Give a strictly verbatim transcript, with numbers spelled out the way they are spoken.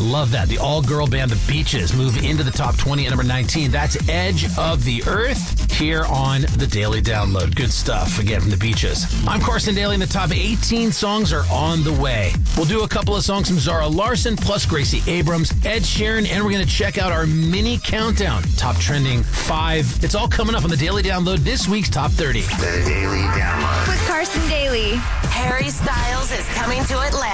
love that. The all-girl band The Beaches move into the top twenty at number nineteen. That's Edge of the Earth here on the Daily Download. Good stuff, again, from The Beaches. I'm Carson Daly, and the top eighteen songs are on the way. We'll do a couple of songs from Zara Larsson, plus Gracie Abrams, Ed Sheeran, and we're going to check out our mini countdown. Top trending five. It's all coming up on the Daily Download, this week's Top thirty. The Daily Download. With Carson Daly. Harry Styles is coming to Atlanta.